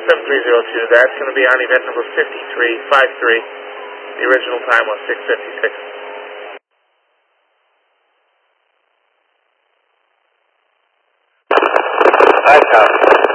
7302, that's going to be on event number 5353. The original time was 6:56. I copy.